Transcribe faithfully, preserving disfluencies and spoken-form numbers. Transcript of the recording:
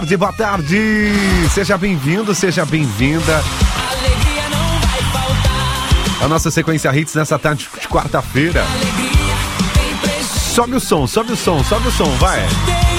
Boa tarde, seja bem-vindo, seja bem-vinda. A nossa sequência hits nessa tarde de quarta-feira. Sobe o som, sobe o som, sobe o som, vai.